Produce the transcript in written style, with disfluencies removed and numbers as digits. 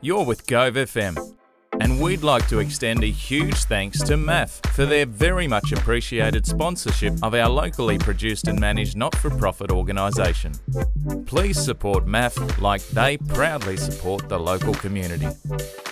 You're with Gove FM, and we'd like to extend a huge thanks to MAF for their very much appreciated sponsorship of our locally produced and managed not-for-profit organisation. Please support MAF like they proudly support the local community.